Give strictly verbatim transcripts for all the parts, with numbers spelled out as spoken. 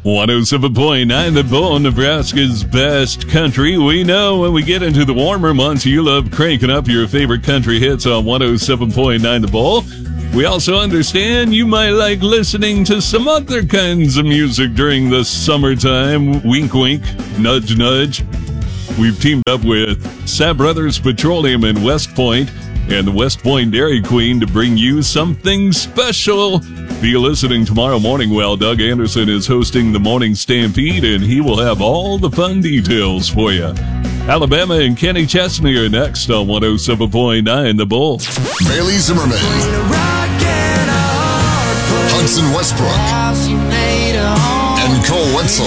one oh seven point nine The Bull, Nebraska's best country. We know when we get into the warmer months, you love cranking up your favorite country hits on one oh seven point nine The Bull. We also understand you might like listening to some other kinds of music during the summertime. Wink, wink, nudge, nudge. We've teamed up with Sapp Brothers Petroleum in West Point and the West Point Dairy Queen to bring you something special. Be listening tomorrow morning while Doug Anderson is hosting the Morning Stampede, and he will have all the fun details for you. Alabama and Kenny Chesney are next on one oh seven point nine The Bull. Bailey Zimmerman, Hudson Westbrook, and Cole Wetzel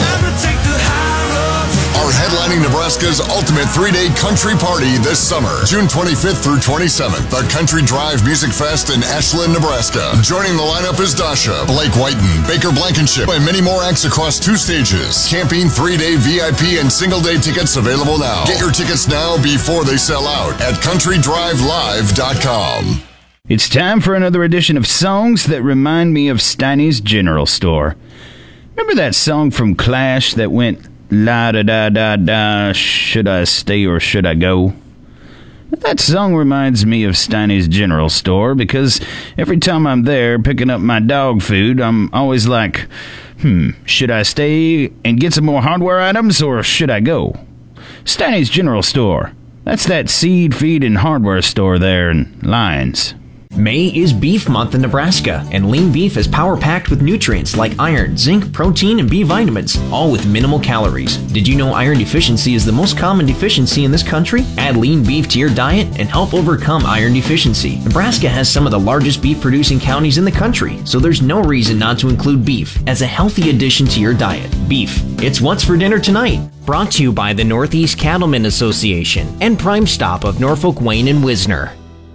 are headlining Nebraska's ultimate three-day country party this summer, June twenty-fifth through twenty-seventh, the Country Drive Music Fest in Ashland, Nebraska. Joining the lineup is Dasha, Blake Whiten, Baker Blankenship, and many more acts across two stages. Camping, three-day V I P, and single-day tickets available now. Get your tickets now before they sell out at country drive live dot com. It's time for another edition of Songs That Remind Me of Steiny's General Store. Remember that song from Clash that went la-da-da-da-da, should I stay or should I go? That song reminds me of Steiny's General Store because every time I'm there picking up my dog food, I'm always like, hmm, should I stay and get some more hardware items or should I go? Steiny's General Store. That's that seed, feed, and hardware store there in Lyons. May is Beef Month in Nebraska, and lean beef is power-packed with nutrients like iron, zinc, protein, and B vitamins, all with minimal calories. Did you know iron deficiency is the most common deficiency in this country? Add lean beef to your diet and help overcome iron deficiency. Nebraska has some of the largest beef-producing counties in the country, so there's no reason not to include beef as a healthy addition to your diet. Beef, it's what's for dinner tonight. Brought to you by the Northeast Cattlemen Association and Prime Stop of Norfolk, Wayne, and Wisner.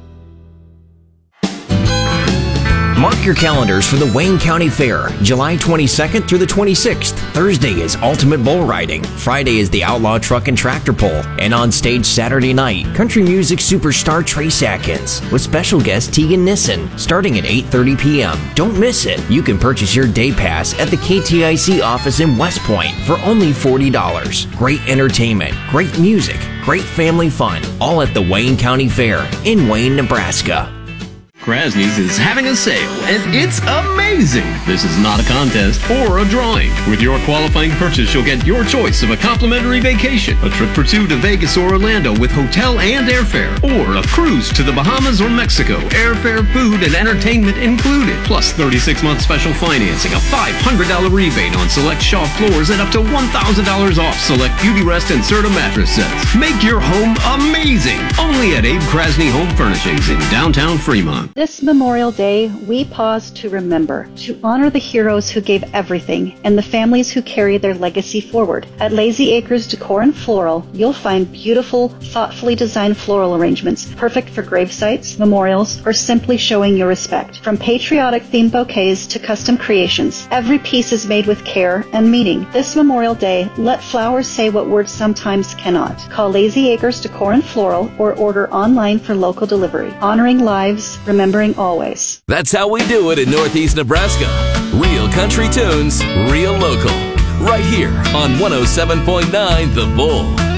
Mark your calendars for the Wayne County Fair, July twenty-second through the twenty-sixth. Thursday is Ultimate Bull Riding. Friday is the Outlaw Truck and Tractor Pull. And on stage Saturday night, country music superstar Trace Atkins with special guest Tegan Nissen, starting at eight thirty p.m. Don't miss it. You can purchase your day pass at the K T I C office in West Point for only forty dollars. Great entertainment, great music, great family fun, all at the Wayne County Fair in Wayne, Nebraska. Krasny's is having a sale, and it's amazing! This is not a contest or a drawing. With your qualifying purchase, you'll get your choice of a complimentary vacation, a trip for two to Vegas or Orlando with hotel and airfare, or a cruise to the Bahamas or Mexico, airfare, food, and entertainment included, plus thirty-six month special financing, a five hundred dollars rebate on select Shaw floors, and up to one thousand dollars off select Beautyrest and Serta mattress sets. Make your home amazing! Only at Abe Krasny Home Furnishings in downtown Fremont. This Memorial Day, we pause to remember, to honor the heroes who gave everything and the families who carry their legacy forward. At Lazy Acres Decor and Floral, you'll find beautiful, thoughtfully designed floral arrangements, perfect for grave sites, memorials, or simply showing your respect. From patriotic-themed bouquets to custom creations, every piece is made with care and meaning. This Memorial Day, let flowers say what words sometimes cannot. Call Lazy Acres Decor and Floral or order online for local delivery. Honoring lives, remembering always. That's how we do it in Northeast Nebraska. Real country tunes, real local. Right here on one oh seven point nine The Bull.